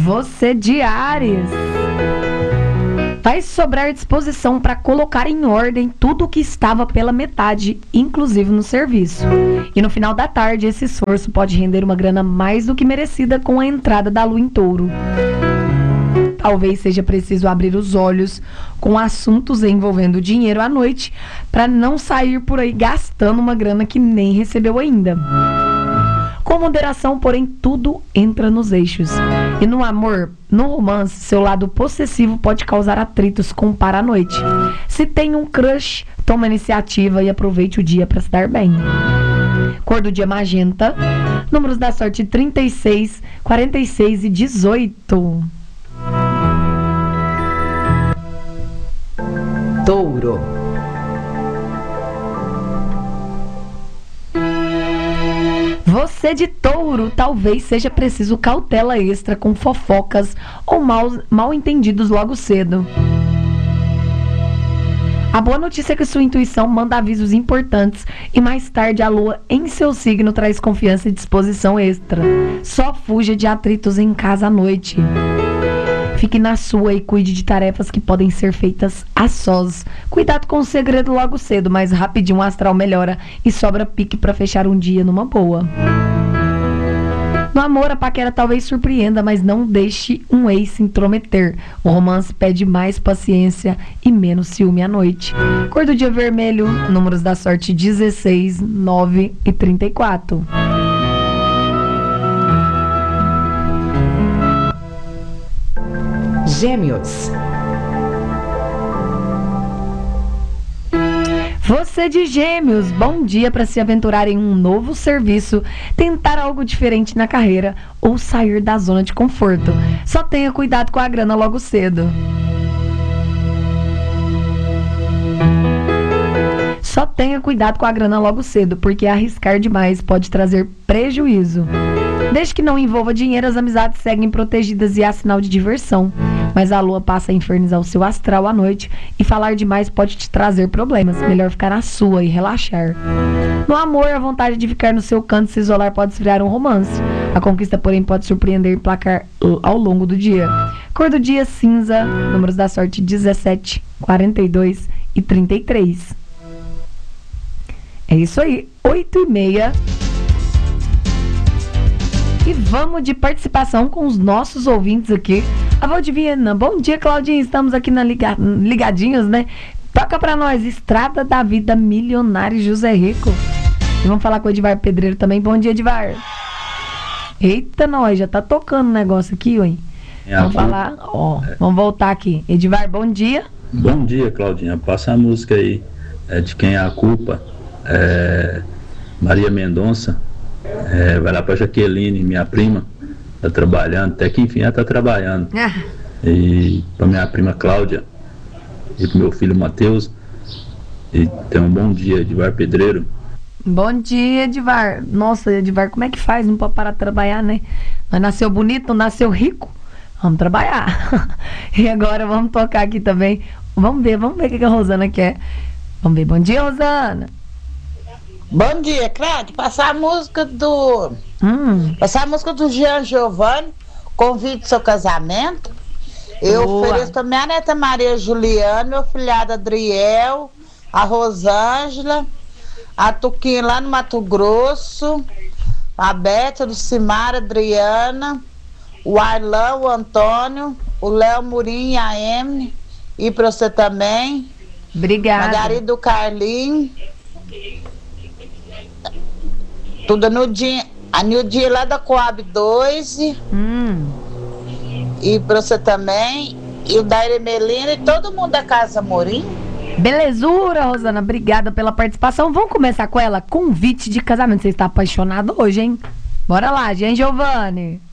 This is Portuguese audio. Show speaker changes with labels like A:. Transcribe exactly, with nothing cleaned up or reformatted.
A: Você de Áries. Vai sobrar disposição para colocar em ordem tudo o que estava pela metade, inclusive no serviço. E no final da tarde, esse esforço pode render uma grana mais do que merecida com a entrada da lua em touro. Talvez seja preciso abrir os olhos com assuntos envolvendo dinheiro à noite para não sair por aí gastando uma grana que nem recebeu ainda. Com moderação, porém, tudo entra nos eixos. E no amor, no romance, seu lado possessivo pode causar atritos com o par à noite. Se tem um crush, tome a iniciativa e aproveite o dia para se dar bem. Cor do dia magenta. Números da sorte trinta e seis, quarenta e seis e dezoito.
B: Touro.
A: Você de Touro, talvez seja preciso cautela extra com fofocas ou mal, mal entendidos logo cedo. A boa notícia é que sua intuição manda avisos importantes e mais tarde a lua em seu signo traz confiança e disposição extra. Só fuja de atritos em casa à noite. Fique na sua e cuide de tarefas que podem ser feitas a sós. Cuidado com o segredo logo cedo, mas rapidinho o astral melhora e sobra pique para fechar um dia numa boa. No amor, a paquera talvez surpreenda, mas não deixe um ex se intrometer. O romance pede mais paciência e menos ciúme à noite. Cor do dia vermelho, números da sorte dezesseis, nove e trinta e quatro.
B: Gêmeos.
A: Você de Gêmeos, bom dia para se aventurar em um novo serviço, tentar algo diferente na carreira ou sair da zona de conforto. Só tenha cuidado com a grana logo cedo. Só tenha cuidado com a grana logo cedo, porque arriscar demais pode trazer prejuízo. Desde que não envolva dinheiro, as amizades seguem protegidas e há sinal de diversão. Mas a lua passa a infernizar o seu astral à noite e falar demais pode te trazer problemas. Melhor ficar na sua e relaxar. No amor, a vontade de ficar no seu canto e se isolar pode esfriar um romance. A conquista, porém, pode surpreender e placar ao longo do dia. Cor do dia cinza, números da sorte dezessete, quarenta e dois e trinta e três. É isso aí, oito e meia. E vamos de participação com os nossos ouvintes aqui. A Valdivina, bom dia, Claudinha, estamos aqui na liga, ligadinhos, né? Toca pra nós, Estrada da Vida, Milionário José Rico. E vamos falar com o Edivar Pedreiro também. Bom dia, Edivar. Eita, nós, já tá tocando o negócio aqui, ué. É, vamos falar, ó, é. Vamos voltar aqui. Edivar, bom dia.
C: Bom dia, Claudinha. Passa a música aí, é, de Quem é a Culpa. É, Maria Mendonça. É, vai lá pra Jaqueline, minha prima, tá trabalhando, até que enfim ela tá trabalhando. Ah. E pra minha prima Cláudia e pro meu filho Matheus. E tem um bom dia, Edivar Pedreiro.
A: Bom dia, Edivar. Nossa, Edivar, como é que faz? Não pode parar de trabalhar, né? Nós nasceu bonito, não nasceu rico. Vamos trabalhar. E agora vamos tocar aqui também. Vamos ver, vamos ver o que a Rosana quer. Vamos ver. Bom dia, Rosana.
D: Bom dia, Cláudio. Passar a música do.
A: Hum.
D: Passar a música do Jean Giovanni, Convite do Seu Casamento. Eu
A: Boa.
D: ofereço também a neta Maria Juliana, meu filhado Adriel, a Rosângela, a Tuquinha lá no Mato Grosso, a Beta do Cimara, Adriana, o Arlão, o Antônio, o Léo Murim e a Emily. E pra você também.
A: Obrigada.
D: Margarida do Carlinho. Tudo no dia, a Nildinha lá da Coab dois.
A: Hum.
D: E pra você também. E o Daire Melina e todo mundo da Casa Morim.
A: Belezura, Rosana. Obrigada pela participação. Vamos começar com ela. Convite de casamento. Você está apaixonado hoje, hein? Bora lá, Jean Giovanni.